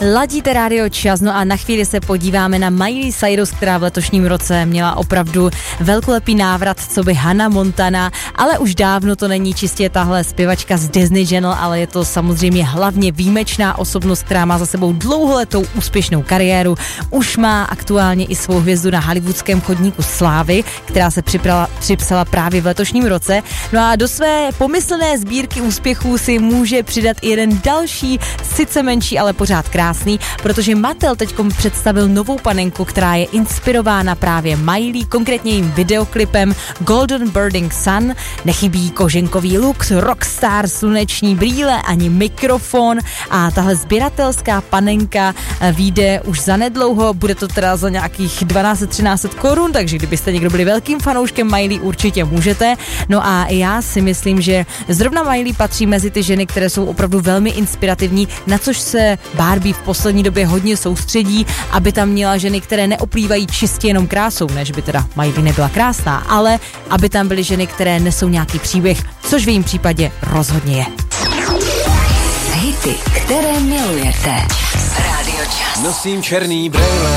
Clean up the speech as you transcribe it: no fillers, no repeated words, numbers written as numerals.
Ladíte Rádio Čas, no a na chvíli se podíváme na Miley Cyrus, která v letošním roce měla opravdu velkolepý návrat, co by Hannah Montana, ale už dávno to není čistě tahle zpěvačka z Disney Channel, ale je to samozřejmě hlavně výjimečná osobnost, která má za sebou dlouholetou úspěšnou kariéru. Už má aktuálně i svou hvězdu na hollywoodském chodníku slávy, která se připsala právě v letošním roce. No a do své pomyslné sbírky úspěchů si může přidat i jeden další, sice menší, ale pořád krásný, protože Mattel teďkom představil novou panenku, která je inspirována právě Miley, konkrétně jejím videoklipem Golden Birding Sun. Nechybí koženkový lux, rockstar, sluneční brýle ani mikrofon a tahle sběratelská panenka vyjde už zanedlouho, bude to teda za nějakých 1200-1300 korun, takže kdybyste někdo byli velkým fanouškem Miley, určitě můžete. No a já si myslím, že zrovna Miley patří mezi ty ženy, které jsou opravdu velmi inspirativní, na což se Barbie v poslední době hodně soustředí, aby tam měla ženy, které neoplývají čistě jenom krásou, než by teda Miley nebyla krásná, ale aby tam byly ženy, které nesou nějaký příběh, což v jejím případě rozhodně je. Hity, které milujete. Rádio Čas. Nosím černý brejle.